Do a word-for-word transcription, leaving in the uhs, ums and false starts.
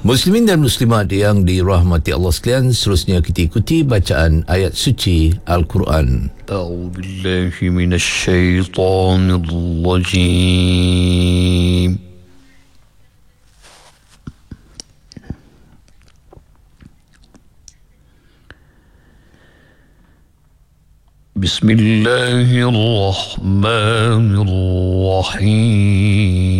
Muslimin dan muslimat yang dirahmati Allah sekalian, seterusnya kita ikuti bacaan ayat suci Al-Quran. A'udzu billahi minasy syaithanir rajim. Bismillahirrahmanirrahim.